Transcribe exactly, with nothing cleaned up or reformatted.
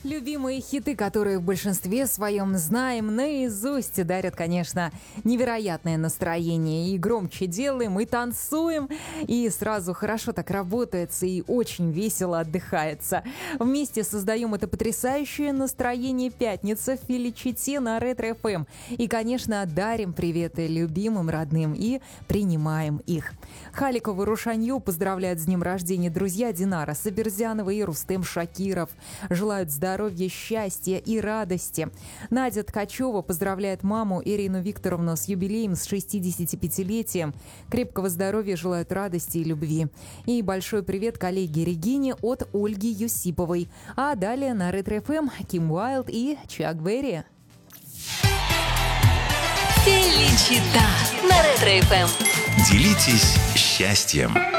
Любимые хиты, которые в большинстве своем знаем наизусть, дарят, конечно, невероятное настроение. И громче делаем, и танцуем, и сразу хорошо так работается, и очень весело отдыхается. Вместе создаем это потрясающее настроение пятницы в Филичите на Ретро эф эм. И, конечно, дарим приветы любимым, родным и принимаем их. Халикову Рушанью поздравляют с днем рождения друзья Динара Сабирзянова и Рустем Шакиров. Желают здоровья, счастья и радости. Надя Ткачева поздравляет маму Ирину Викторовну с юбилеем, с шестидесятипятилетием. Крепкого здоровья желают радости и любви. И большой привет коллеге Регине от Ольги Юсиповой. А далее на Ретро эф эм Ким Уайлд и Чак Берри. Феличита на Ретро эф эм. Делитесь счастьем.